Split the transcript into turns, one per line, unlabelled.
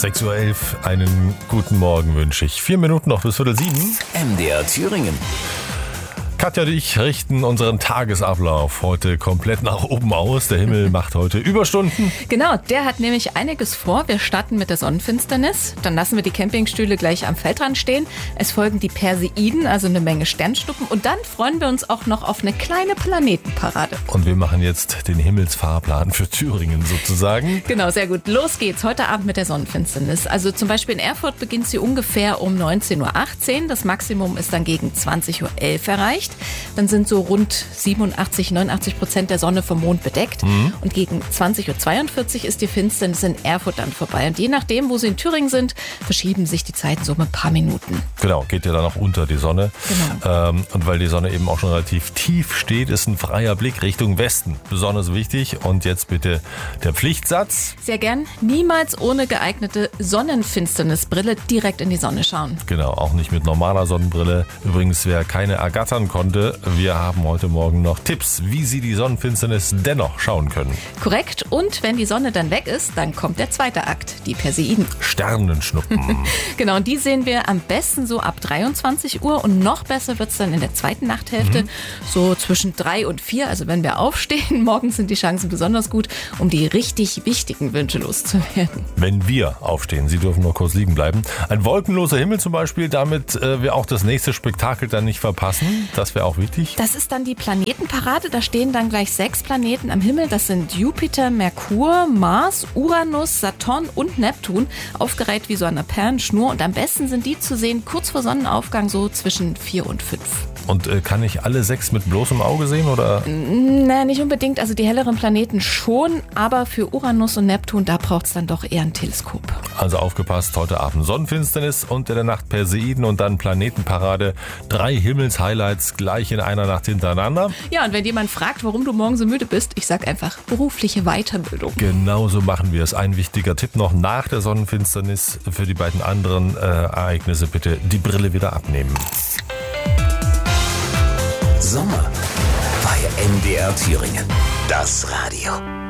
6:11 Uhr, einen guten Morgen wünsche ich. 4 Minuten noch bis 6:45.
MDR Thüringen.
Katja und ich richten unseren Tagesablauf heute komplett nach oben aus. Der Himmel macht heute Überstunden.
Genau, der hat nämlich einiges vor. Wir starten mit der Sonnenfinsternis. Dann lassen wir die Campingstühle gleich am Feldrand stehen. Es folgen die Perseiden, also eine Menge Sternschnuppen. Und dann freuen wir uns auch noch auf eine kleine Planetenparade.
Und wir machen jetzt den Himmelsfahrplan für Thüringen sozusagen.
Genau, sehr gut. Los geht's heute Abend mit der Sonnenfinsternis. Also zum Beispiel in Erfurt beginnt sie ungefähr um 19:18 Uhr. Das Maximum ist dann gegen 20:11 Uhr erreicht. Dann sind so rund 87-89% der Sonne vom Mond bedeckt. Und gegen 20:42 Uhr ist die Finsternis in Erfurt dann vorbei. Und je nachdem, wo Sie in Thüringen sind, verschieben sich die Zeiten so um ein paar Minuten.
Genau, geht ja dann auch unter die Sonne.
Genau.
Und weil die Sonne eben auch schon relativ tief steht, ist ein freier Blick Richtung Westen besonders wichtig. Und jetzt bitte der Pflichtsatz.
Sehr gern. Niemals ohne geeignete Sonnenfinsternisbrille direkt in die Sonne schauen.
Genau, auch nicht mit normaler Sonnenbrille. Übrigens, wer keine ergattern konnte, wir haben heute Morgen noch Tipps, wie Sie die Sonnenfinsternis dennoch schauen können.
Korrekt. Und wenn die Sonne dann weg ist, dann kommt der zweite Akt, die Perseiden.
Sternenschnuppen.
Genau, und die sehen wir am besten so ab 23 Uhr und noch besser wird es dann in der zweiten Nachthälfte, so zwischen 3 und 4. Also wenn wir aufstehen, morgens sind die Chancen besonders gut, um die richtig wichtigen Wünsche loszuwerden.
Wenn wir aufstehen, Sie dürfen noch kurz liegen bleiben. Ein wolkenloser Himmel zum Beispiel, damit wir auch das nächste Spektakel dann nicht verpassen. Das wäre auch wichtig.
Das ist dann die Planetenparade. Da stehen dann gleich 6 Planeten am Himmel. Das sind Jupiter, Merkur, Mars, Uranus, Saturn und Neptun. Aufgereiht wie so an einer Perlenschnur. Und am besten sind die zu sehen kurz vor Sonnenaufgang, so zwischen 4 und 5.
Und kann ich alle 6 mit bloßem Auge sehen, oder?
Naja, nicht unbedingt. Also die helleren Planeten schon. Aber für Uranus und Neptun, da braucht es dann doch eher ein Teleskop.
Also aufgepasst, heute Abend Sonnenfinsternis und in der Nacht Perseiden und dann Planetenparade. 3 Himmelshighlights gleich in einer Nacht hintereinander.
Ja, und wenn jemand fragt, warum du morgen so müde bist, ich sag einfach berufliche Weiterbildung.
Genauso machen wir es. Ein wichtiger Tipp noch nach der Sonnenfinsternis. Für die beiden anderen Ereignisse bitte die Brille wieder abnehmen.
Sommer bei MDR Thüringen. Das Radio.